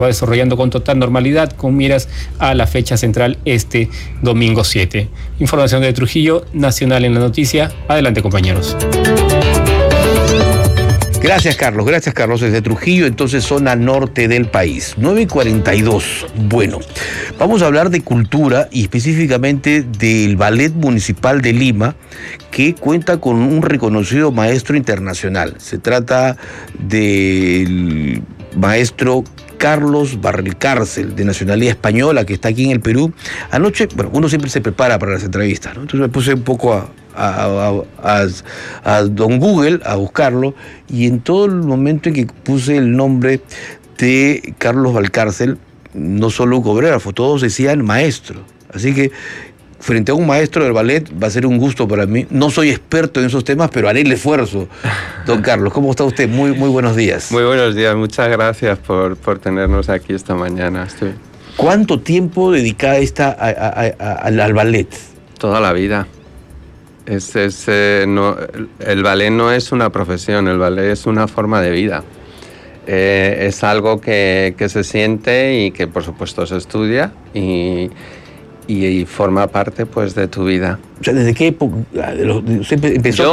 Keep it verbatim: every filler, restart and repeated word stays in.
va desarrollando con total normalidad con miras a la fecha central este domingo siete. Información de Trujillo, Nacional en la Noticia. Adelante, compañeros. Gracias, Carlos. Gracias, Carlos. Desde Trujillo, entonces, zona norte del país. nueve y cuarenta y dos. Bueno, vamos a hablar de cultura y específicamente del Ballet Municipal de Lima, que cuenta con un reconocido maestro internacional. Se trata del maestro Carlos Valcárcel, de nacionalidad española, que está aquí en el Perú. Anoche, bueno, uno siempre se prepara para las entrevistas, ¿no? Entonces me puse un poco a, a, a, a, a don Google a buscarlo, y en todo el momento en que puse el nombre de Carlos Valcárcel, no solo un coreógrafo, todos decían maestro. Así que frente a un maestro del ballet va a ser un gusto para mí. No soy experto en esos temas, pero haré el esfuerzo. Don Carlos, ¿cómo está usted? Muy, muy buenos días. Muy buenos días, muchas gracias por, por tenernos aquí esta mañana. Estoy... ¿Cuánto tiempo dedica esta a, a, a, al, al ballet? Toda la vida. Es, es, eh, no, el ballet no es una profesión, el ballet es una forma de vida. Eh, es algo que, que se siente y que por supuesto se estudia y... Y, y forma parte, pues, de tu vida. O sea, ¿desde qué época? ¿Usted empezó? Yo